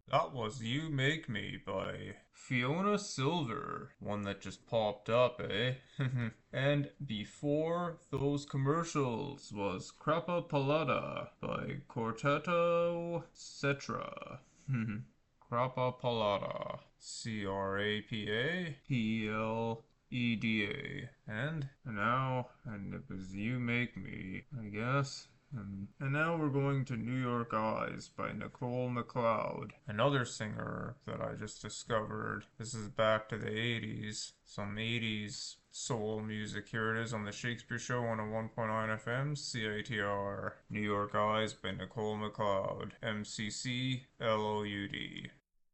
That was You Make Me by Fiona Silver. One that just popped up, eh? And before those commercials was Crappa Palada by Quartetto Cetra. Crappa Palada. Crappleda. And it was You Make Me, I guess. And now we're going to New York Eyes by Nicole McLeod, another singer that I just discovered. This is back to the 80s, some 80s soul music. Here it is on the Shakespeare Show on a 1.9 FM, CITR. New York Eyes by Nicole McLeod, MCCLOUD.